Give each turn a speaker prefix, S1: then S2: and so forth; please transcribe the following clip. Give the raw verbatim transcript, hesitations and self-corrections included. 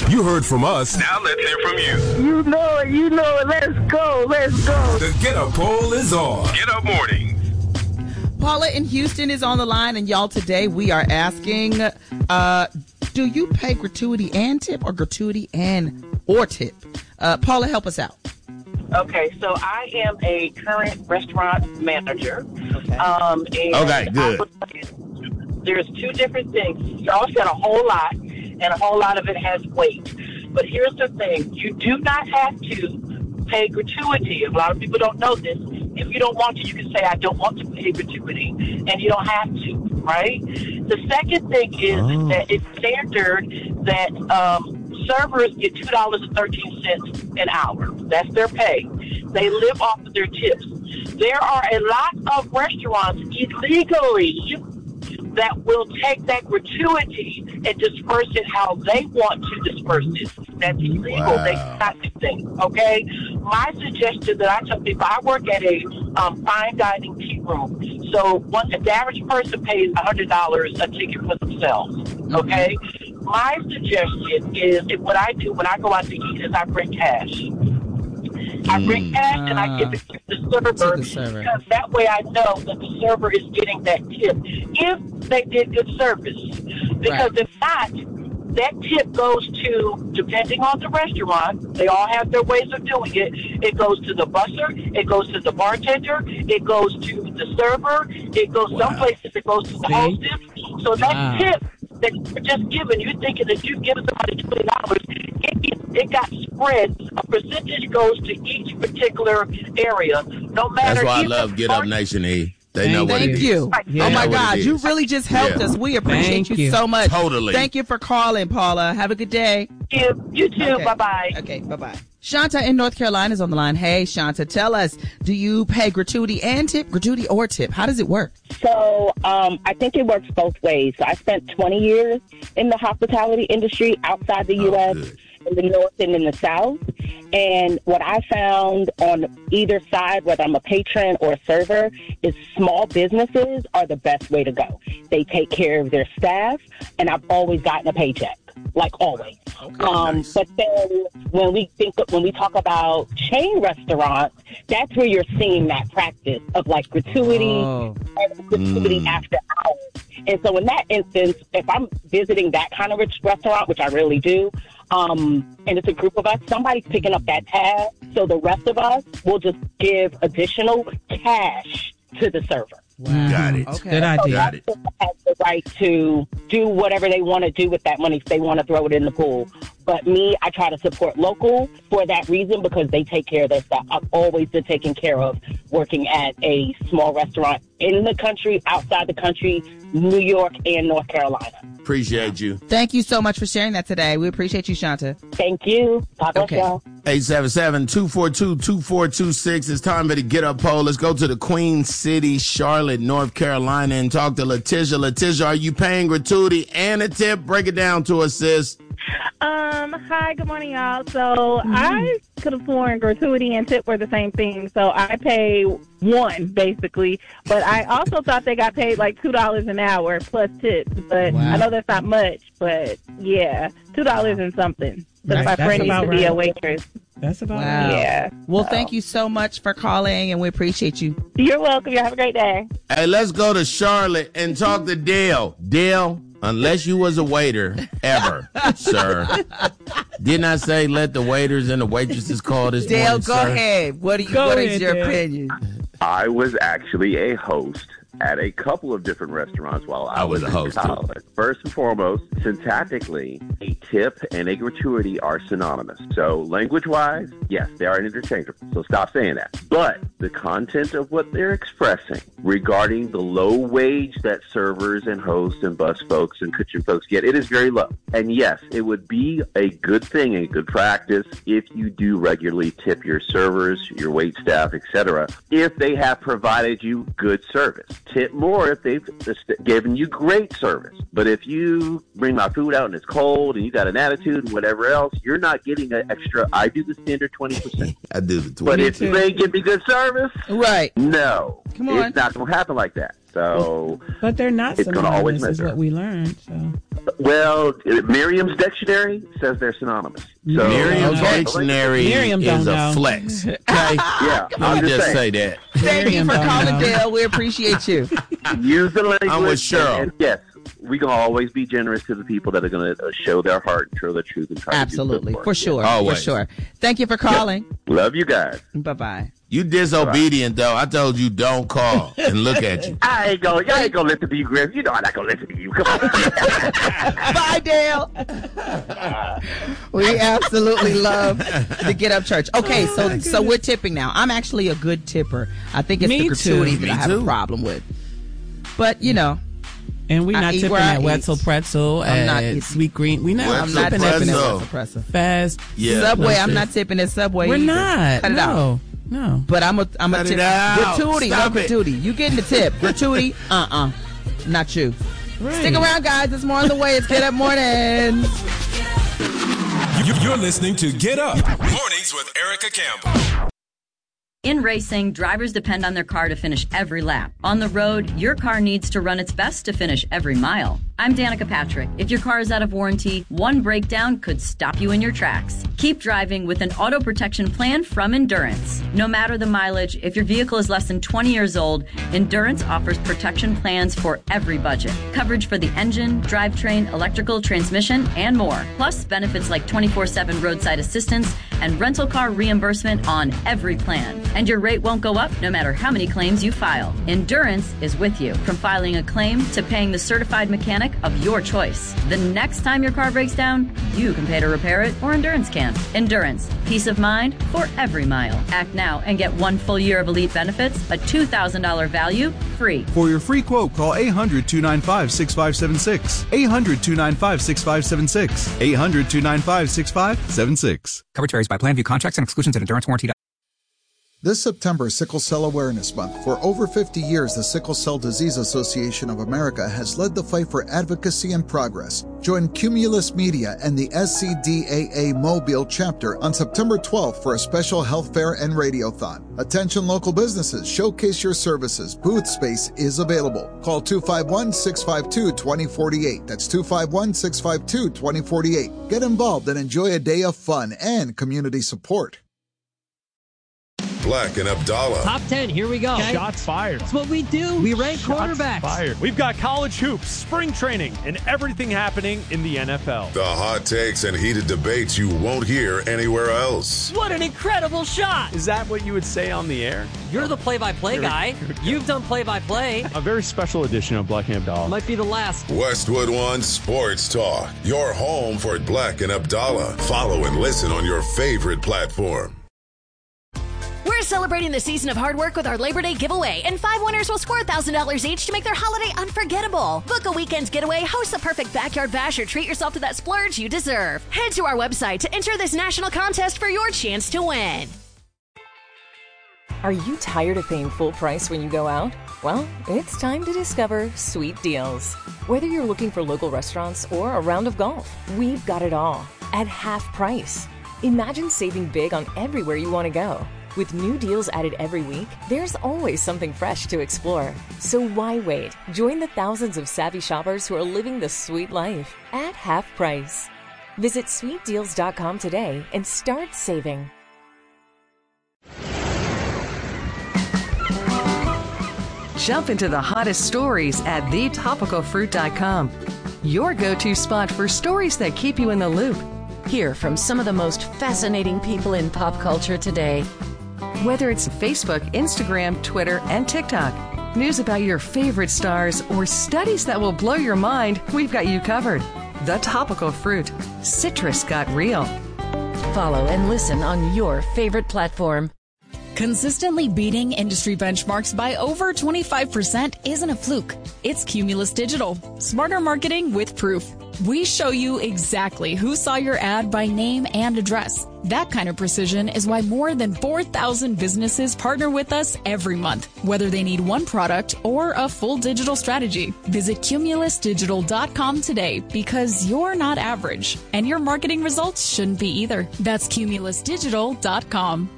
S1: You heard from us. Now let's hear from you.
S2: You know it. You know it. Let's go. Let's go.
S1: The Get Up poll is on. Get Up Morning.
S3: Paula in Houston is on the line, and y'all, today we are asking, uh, do you pay gratuity and tip or gratuity and or tip? Uh, Paula, help us out.
S2: Okay, so I am a current restaurant manager.
S3: Okay.
S2: Um, and
S4: Okay, good.
S2: would, there's two different things. Y'all said a whole lot, and a whole lot of it has weight. But here's the thing. You do not have to pay gratuity. A lot of people don't know this. If you don't want to, you can say, I don't want to pay gratuity, and you don't have to, right? The second thing is
S4: Oh.
S2: that it's standard that um, servers get two dollars and thirteen cents an hour. That's their pay. They live off of their tips. There are a lot of restaurants illegally that will take that gratuity and disperse it how they want to disperse it. That's illegal.
S4: Wow.
S2: They cannot do that, okay? My suggestion that I tell people, I work at a um, fine dining tea room. So one, the average person pays one hundred dollars a ticket for themselves, okay? My suggestion is, if what I do when I go out to eat is I bring cash. I bring cash and I give it to the server,
S3: To the server.
S2: because that way I know that the server is getting that tip if they did good service. Because
S3: Right.
S2: if not, that tip goes to, depending on the restaurant, they all have their ways of doing it. It goes to the busser, it goes to the bartender, it goes to the server, it goes
S4: Wow.
S2: some places it goes to the
S3: See?
S2: hostess. So that
S3: Wow.
S2: tip that you're just giving, you're thinking that you've given somebody twenty dollars, it, it got spread. A percentage goes to each particular area, no matter.
S4: That's why I
S2: if
S4: love
S2: it's
S4: Get Up
S2: bar-
S4: Nation, E. They know what it
S3: Thank
S4: is.
S3: you.
S2: Yeah.
S3: Oh,
S4: They
S3: my
S4: know what
S3: God.
S4: it
S3: You
S4: is.
S3: really just helped
S4: Yeah.
S3: us. We appreciate
S5: Thank
S3: you,
S5: you.
S3: so much.
S4: Totally.
S3: Thank you for calling, Paula. Have a good day.
S2: You, you too.
S3: Okay.
S2: Bye bye.
S3: Okay, bye-bye. Shanta in North Carolina is on the line. Hey, Shanta, tell us, do you pay gratuity and tip, gratuity or tip? How does it work?
S6: So um, I think it works both ways. So I spent twenty years in the hospitality industry outside the
S4: Oh,
S6: U S,
S4: good.
S6: in the North and in the South. And what I found on either side, whether I'm a patron or a server, is small businesses are the best way to go. They take care of their staff, and I've always gotten a paycheck, like always. Um,
S4: nice.
S6: But then when we think when we talk about chain restaurants, that's where you're seeing that practice of like gratuity
S5: Oh.
S6: and gratuity
S4: Mm.
S6: after hours. And so in that instance, if I'm visiting that kind of rich restaurant, which I really do, um, and it's a group of us, somebody's picking up that tab. So the rest of us will just give additional cash to the server.
S5: Wow.
S4: Got it.
S3: Okay.
S5: Good idea.
S4: Got it.
S6: Has the right to do whatever they want to do with that money if they want to throw it in the pool. But me, I try to support local for that reason because they take care of their stuff. I've always been taken care of working at a small restaurant in the country, outside the country, New York and North Carolina.
S4: Appreciate you.
S3: Thank you so much for sharing that today. We appreciate you, Shanta.
S6: Thank you. God bless
S3: Okay.
S6: y'all.
S4: eight seven seven, two four two, two four two six. It's time for the Get Up poll. Let's go to the Queen City, Charlotte, North Carolina, and talk to Letitia. Letitia, are you paying gratuity and a tip? Break it down to us, sis.
S7: Um, hi, good morning, y'all. So I could have sworn gratuity and tip were the same thing. So I pay one, basically. But I also thought they got paid like two dollars an hour plus tips. But
S5: Wow.
S7: I know that's not much. But, yeah, two dollars and something. But
S5: That's-
S7: my
S5: that's
S7: friend used
S5: about
S7: to be a
S5: right.
S7: waitress.
S5: That's about
S3: Wow.
S5: right.
S7: Yeah.
S3: Well, thank you so much for calling, and we appreciate you.
S7: You're welcome. You have a great day.
S4: Hey, let's go to Charlotte and talk to Dale. Dale, unless you was a waiter ever, sir. Didn't I say let the waiters and the waitresses call this
S3: Dale,
S4: morning,
S3: go
S4: sir?
S3: ahead. What, do you,
S5: Go
S3: what is
S5: ahead,
S3: your
S5: Dale.
S3: opinion?
S8: I was actually a host at a couple of different restaurants while I,
S4: I was a
S8: in
S4: host, too.
S8: college. First and foremost, syntactically, a tip and a gratuity are synonymous. So language-wise, yes, they are interchangeable. So stop saying that. But the content of what they're expressing regarding the low wage that servers and hosts and bus folks and kitchen folks get, it is very low. And yes, it would be a good thing, a good practice if you do regularly tip your servers, your wait staff, et cetera, if they have provided you good service. Tip more if they've given you great service. But if you bring my food out and it's cold and you got an attitude and whatever else, you're not getting an extra. I do the standard twenty percent.
S4: I do the
S8: But
S4: twenty.
S8: if you ain't give me good service,
S3: Right.
S8: no.
S3: Come on.
S8: It's not don't happen like that. So,
S5: but they're not
S8: it's going to always
S5: synonymous, is
S8: measure.
S5: what we learned. So.
S8: Well, Merriam's dictionary says they're synonymous. So,
S4: Merriam's
S8: okay.
S4: dictionary
S5: Miriam
S4: is
S5: don't
S4: a
S5: know.
S4: flex. Okay,
S8: Yeah,
S4: let
S8: I'm
S4: me
S8: just
S4: just
S8: saying.
S4: say that.
S3: Thank you for
S5: Miriam
S3: calling,
S5: don't know.
S3: Dale. We appreciate you.
S8: Use the language.
S4: I'm with Cheryl.
S8: And, and yes, we're going to always be generous to the people that are going to show their heart and show their truth and try
S3: Absolutely.
S8: to do good
S3: For
S8: work.
S3: sure.
S4: Always.
S3: For sure. Thank you for calling.
S8: Love you guys.
S3: Bye-bye.
S4: You disobedient though. I told you don't call and look at you.
S8: I ain't going. Y'all ain't going to listen to you, Griff. You know I'm not going to listen to you. Come on.
S3: Bye, Dale. We absolutely love the Get Up Church. Okay, so so we're tipping now. I'm actually a good tipper. I think it's
S5: Me
S3: the gratuity
S5: too.
S3: that
S4: Me
S3: I have
S4: too.
S3: a problem with. But, you know,
S5: And we're
S3: I
S5: not
S3: eat
S5: tipping
S3: where I
S5: at
S3: eat.
S5: Wetzel Pretzel,
S3: I'm not
S5: at
S3: eating.
S5: Sweet Green. We not
S3: I'm not
S5: tipping
S3: tipping
S5: at
S3: at
S4: Pretzel.
S3: Pretzel.
S5: Fast.
S4: Yeah.
S3: Subway, I'm
S5: Listen.
S3: not tipping at Subway
S5: We're
S3: either.
S5: not.
S3: Cut it out.
S5: no. No.
S3: But I'm a I'm a
S4: Cut
S3: tip.
S4: it out.
S3: Gratuity,
S4: Stop
S3: no
S4: it.
S3: gratuity. You getting the tip. Gratuity, uh-uh. Not you.
S5: Right.
S3: Stick around, guys. It's more on the way. It's Get Up Mornings.
S1: You- You're listening to Get Up Mornings with Erica Campbell.
S9: In racing, drivers depend on their car to finish every lap. On the road, your car needs to run its best to finish every mile. I'm Danica Patrick. If your car is out of warranty, one breakdown could stop you in your tracks. Keep driving with an auto protection plan from Endurance. No matter the mileage, if your vehicle is less than twenty years old, Endurance offers protection plans for every budget. Coverage for the engine, drivetrain, electrical, transmission, and more. Plus benefits like twenty-four seven roadside assistance and rental car reimbursement on every plan. And your rate won't go up no matter how many claims you file. Endurance is with you, from filing a claim to paying the certified mechanic of your choice. The next time your car breaks down, you can pay to repair it, or Endurance can. Endurance, peace of mind for every mile. Act now and get one full year of elite benefits, a two thousand dollars value, free.
S10: For your free quote, call eight hundred, two nine five, six five seven six. eight hundred, two nine five, six five seven six. eight hundred, two nine five, six five seven six.
S11: Coverage varies by plan, view contracts and exclusions at endurance warranty.
S12: This September is Sickle Cell Awareness Month. For over fifty years, the Sickle Cell Disease Association of America has led the fight for advocacy and progress. Join Cumulus Media and the S C D A A Mobile chapter on September twelfth for a special health fair and radiothon. Attention local businesses, showcase your services. Booth space is available. Call two five one, six five two, two zero four eight. That's two five one, six five two, two zero four eight. Get involved and enjoy a day of fun and community support.
S13: Black and Abdallah.
S14: Top ten, here we go.
S15: Okay. Shots fired.
S14: That's what we do. We rank
S15: Shots
S14: quarterbacks.
S15: fired. We've got college hoops, spring training, and everything happening in the N F L.
S13: The hot takes and heated debates you won't hear anywhere else.
S14: What an incredible shot.
S15: Is that what you would say on the air?
S14: You're the play-by-play guy. You've done play-by-play.
S15: A very special edition of Black and Abdallah.
S14: Might be the last.
S13: Westwood One Sports Talk. Your home for Black and Abdallah. Follow and listen on your favorite platform.
S16: We're celebrating the season of hard work with our Labor Day giveaway, and five winners will score one thousand dollars each to make their holiday unforgettable. Book a weekend's getaway, host the perfect backyard bash, or treat yourself to that splurge you deserve. Head to our website to enter this national contest for your chance to win.
S17: Are you tired of paying full price when you go out? Well, it's time to discover Sweet Deals. Whether you're looking for local restaurants or a round of golf, we've got it all at half price. Imagine saving big on everywhere you want to go. With new deals added every week, there's always something fresh to explore. So why wait? Join the thousands of savvy shoppers who are living the sweet life at half price. Visit sweet deals dot com today and start saving.
S18: Jump into the hottest stories at the topical fruit dot com. Your go-to spot for stories that keep you in the loop. Hear from some of the most fascinating people in pop culture today. Whether it's Facebook, Instagram, Twitter, and TikTok, news about your favorite stars, or studies that will blow your mind, we've got you covered. The Topical Fruit. Citrus got real.
S17: Follow and listen on your favorite platform.
S19: Consistently beating industry benchmarks by over twenty-five percent isn't a fluke. It's Cumulus Digital. Smarter marketing with proof. We show you exactly who saw your ad by name and address. That kind of precision is why more than four thousand businesses partner with us every month, whether they need one product or a full digital strategy. Visit cumulus digital dot com today, because you're not average, and your marketing results shouldn't be either. That's cumulus digital dot com.